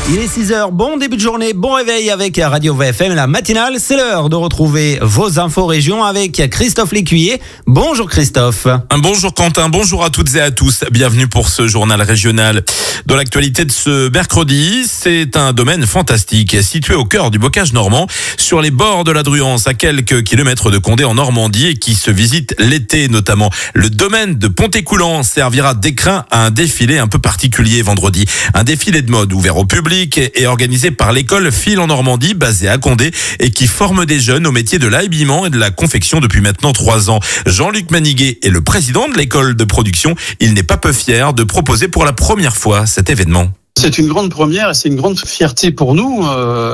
Il est 6h, bon début de journée, bon réveil avec Radio VFM, la matinale. C'est l'heure de retrouver vos infos régions avec Christophe Lécuyer. Bonjour Christophe. Bonjour Quentin, bonjour à toutes et à tous. Bienvenue pour ce journal régional. Dans l'actualité de ce mercredi, c'est un domaine fantastique situé au cœur du bocage normand, sur les bords de la Druance, à quelques kilomètres de Condé en Normandie et qui se visite l'été notamment. Le domaine de Pont-Écoulant servira d'écrin à un défilé un peu particulier vendredi. Un défilé de mode ouvert au public et organisé par l'école Fil en Normandie, basée à Condé et qui forme des jeunes au métier de l'habillement et de la confection depuis maintenant 3 ans. Jean-Luc Maniguet est le président de l'école de production. Il n'est pas peu fier de proposer pour la première fois cet événement. C'est une grande première et c'est une grande fierté pour nous.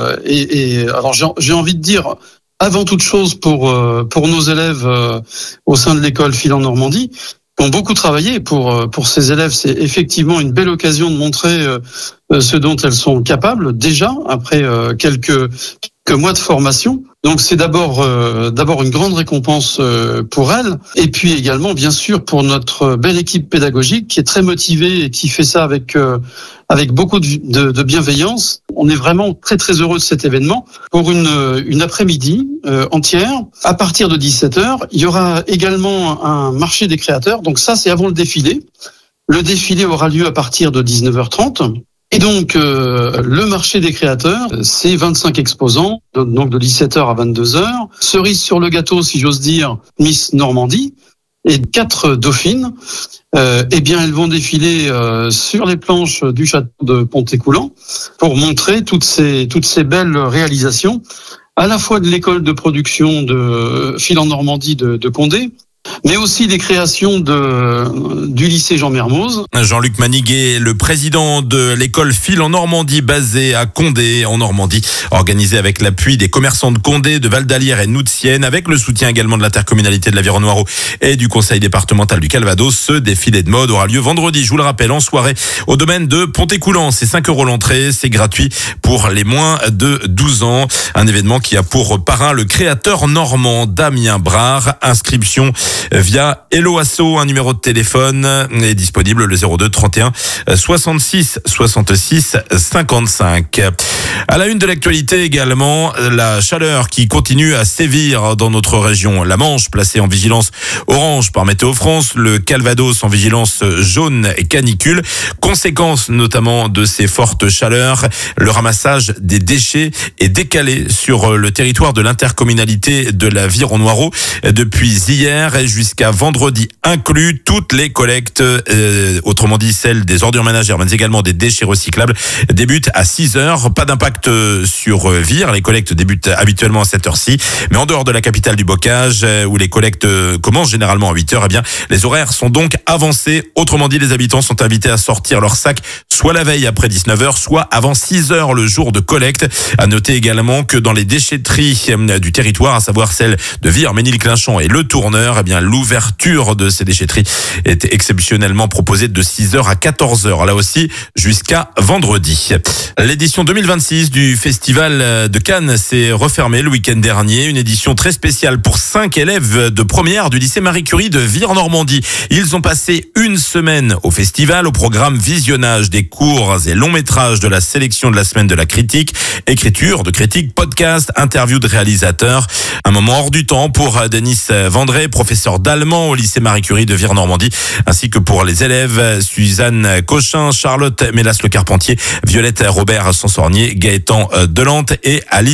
Alors j'ai envie de dire, avant toute chose pour nos élèves au sein de l'école Fil en Normandie, qui ont beaucoup travaillé pour ces élèves. C'est effectivement une belle occasion de montrer ce dont elles sont capables déjà après quelques mois de formation. Donc c'est d'abord une grande récompense pour elles, et puis également bien sûr pour notre belle équipe pédagogique qui est très motivée et qui fait ça avec beaucoup de bienveillance. On est vraiment très très heureux de cet événement. Pour une après-midi entière, à partir de 17h, il y aura également un marché des créateurs. Donc ça c'est avant le défilé. Le défilé aura lieu à partir de 19h30. Et donc, le marché des créateurs, c'est 25 exposants, donc de 17h à 22h. Cerise sur le gâteau, si j'ose dire, Miss Normandie et 4 dauphines. Elles vont défiler sur les planches du château de Pont-Écoulant pour montrer toutes ces belles réalisations, à la fois de l'école de production de Fil en Normandie de Condé, mais aussi des créations du lycée Jean Mermoz. Jean-Luc Maniguet, le président de l'école Fil en Normandie, basée à Condé en Normandie, organisée avec l'appui des commerçants de Condé, de Val-d'Alière et Noutienne, avec le soutien également de l'intercommunalité de l'Aviron-Noireau et du conseil départemental du Calvados. Ce défilé de mode aura lieu vendredi, je vous le rappelle, en soirée au domaine de Pont-Écoulant. C'est 5 € l'entrée, c'est gratuit pour les moins de 12 ans. Un événement qui a pour parrain le créateur normand Damien Brard. Inscription via Hello Asso, un numéro de téléphone est disponible, le 02 31 66 66 55. À la une de l'actualité également, la chaleur qui continue à sévir dans notre région. La Manche placée en vigilance orange par Météo France, le Calvados en vigilance jaune et canicule. Conséquence notamment de ces fortes chaleurs, le ramassage des déchets est décalé sur le territoire de l'intercommunalité de l'Aviron-Noireau depuis hier et jusqu'à vendredi inclus. Toutes les collectes, autrement dit celles des ordures ménagères, mais également des déchets recyclables, débutent à 6h. Pas d'impact sur Vire. Les collectes débutent habituellement à cette heure-ci. Mais en dehors de la capitale du bocage, où les collectes commencent généralement à 8h, les horaires sont donc avancés. Autrement dit, les habitants sont invités à sortir leur sac soit la veille après 19h, soit avant 6h le jour de collecte. À noter également que dans les déchetteries du territoire, à savoir celles de Vire, Ménilclinchon et Le Tourneur, l'ouverture de ces déchetteries est exceptionnellement proposée de 6h à 14h, là aussi jusqu'à vendredi. L'édition 2026 du Festival de Cannes s'est refermée le week-end dernier. Une édition très spéciale pour 5 élèves de première du lycée Marie Curie de Vire-Normandie. Ils ont passé une semaine au festival, au programme visionnage des courts et longs métrages de la sélection de la semaine de la critique, écriture de critiques, podcast, interview de réalisateurs. Un moment hors du temps pour Denis Vendré, professeur d'allemand au lycée Marie Curie de Vire-Normandie, ainsi que pour les élèves Suzanne Cochin, Charlotte Mélas Le Carpentier, Violette Robert Sansornier, Gaëtan Delante et Alice